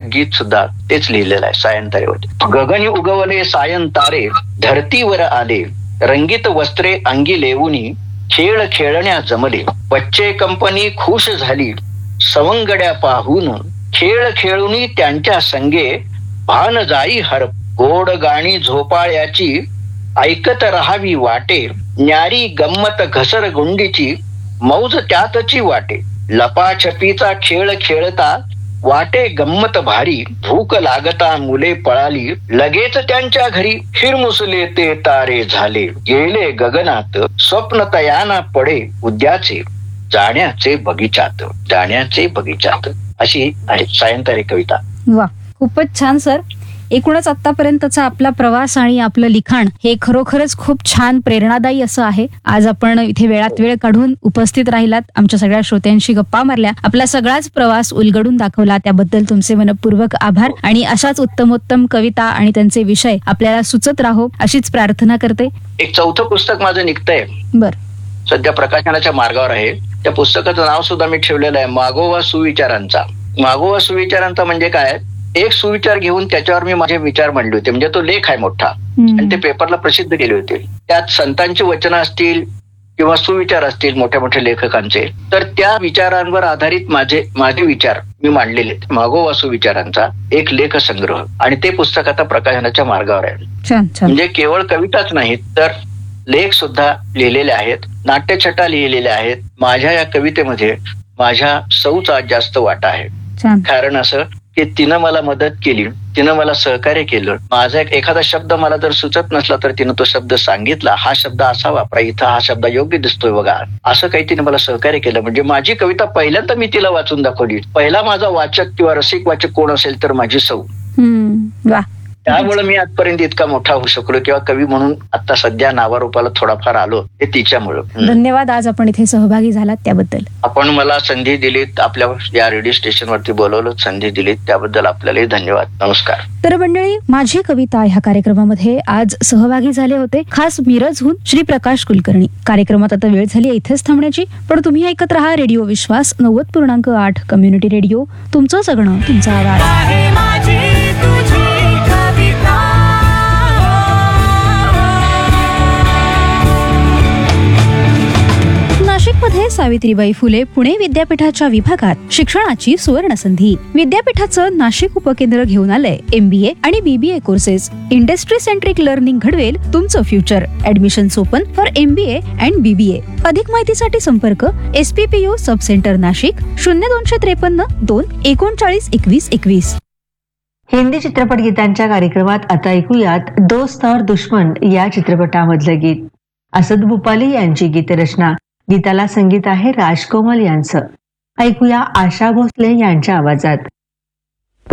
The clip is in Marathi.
गीत सुद्धा तेच लिहिलेलं आहे सायंतारेवरती. गगनी उगवले सायंतारे, धरतीवर आले, रंगीत वस्त्रे अंगी लेवुनी, खेळ खेळण्या जमले, बच्चे कंपनी खुश झाली, सवंगड्या पाहून, खेळ खेळुनी त्यांच्या संगे, भान जाई हर, गोड गाणी झोपाळ्याची, ऐकत राहावी वाटे, न्यारी गंमत घसरगुंडीची, मौज त्यातची वाटे, लपाछपीचा खेळ खेळता वाटे गंमत भारी, भूक लागता मुले पळाली, लगेच त्यांच्या घरी, हिरमुसले ते तारे झाले, गेले गगनात, स्वप्न तयाना पडे उद्याचे, जाण्याचे बगीचात, जाण्याचे बगीचात. अशी आहे सायंतारे कविता. वा, खूपच छान सर. एकूणच आतापर्यंतचा आपला प्रवास आणि आपलं लिखाण हे खरोखरच खूप छान प्रेरणादायी असं आहे. आज आपण इथे वेळात वेळ काढून उपस्थित राहिलात, आमच्या सगळ्या श्रोत्यांशी गप्पा मारल्या, आपला सगळाच प्रवास उलगडून दाखवला, त्याबद्दल तुमचे मनपूर्वक आभार. आणि अशाच उत्तमोत्तम कविता आणि त्यांचे विषय आपल्याला सुचत राहो अशीच प्रार्थना करते. एक चौथं पुस्तक माझं निघतंय, बर, सध्या प्रकाशनाच्या मार्गावर आहे. त्या पुस्तकाचं नाव सुद्धा मी ठेवलेलं आहे, मागोवा सुविचारांचा. मागोवा सुविचारांचा म्हणजे काय, एक सुविचार घेऊन त्याच्यावर मी माझे विचार मांडले होते. म्हणजे तो लेख आहे मोठा आणि ते पेपरला प्रसिद्ध केले होते. त्यात संतांची वचनं असतील किंवा सुविचार असतील मोठ्या मोठ्या लेखकांचे, तर त्या विचारांवर आधारित माझे विचार मी मांडलेले. मागोवा सुविचारांचा एक लेख संग्रह, आणि ते पुस्तक आता प्रकाशनाच्या मार्गावर आहे. म्हणजे केवळ कविताच नाहीत तर लेख सुद्धा लिहिलेले आहेत, नाट्यछटा लिहिलेल्या आहेत. माझ्या या कवितेमध्ये माझ्या सौचा जास्त वाटा आहे. कारण असं की तिनं मला मदत केली, तिनं मला सहकार्य केलं. माझा एखादा शब्द मला जर सुचत नसला तर तिनं तो शब्द सांगितला, हा शब्द असा वापरा, इथं हा शब्द योग्य दिसतोय बघा, असं काही तिने मला सहकार्य केलं. म्हणजे माझी कविता पहिल्यांदा मी तिला वाचून दाखवली. पहिला माझा वाचक किंवा रसिक वाचक कोण असेल तर माझी सौ. त्यामुळे मी आजपर्यंत इतका मोठा होऊ शकलो किंवा कवी म्हणून आता सध्या नावारूपाला थोडाफार आलो, ते तिच्यामुळे. धन्यवाद, आज आपण इथे सहभागी झालात त्याबद्दल. आपण मला संधी दिलीत, आपल्या या रेडिओ स्टेशनवरती बोलवलं, संधी दिलीत त्याबद्दल आपल्यालाही धन्यवाद. नमस्कार. तर मंडळी, माझी कविता ह्या कार्यक्रमामध्ये आज सहभागी झाले होते खास मिरजहून श्री प्रकाश कुलकर्णी. कार्यक्रमात आता वेळ झाली इथेच थांबण्याची, पण तुम्ही ऐकत राहा रेडिओ विश्वास 90.8 कम्युनिटी रेडिओ. तुमचं जगणं, तुमचा आवाज. नाशिकमध्ये सावित्रीबाई फुले पुणे विद्यापीठाच्या विभागात शिक्षणाची सुवर्ण संधी. विद्यापीठाचं नाशिक उपकेंद्र घेऊन आलंय MBA आणि BBA courses. Industry centric learning घडवेल तुमचं future. Admissions open for MBA and BBA. अधिक माहितीसाठी संपर्क SPPU sub centre Nashik 0253 2 39 21 21. Hindi चित्रपट गीतांच्या कार्यक्रमात आता ऐकूयात दोस्त और दुश्मन या चित्रपटामधलं गीत. असद भूपाली यांची गीतरचना. गीताला संगीत आहे राजकोमल यांचं. ऐकूया आशा भोसले यांच्या आवाजात.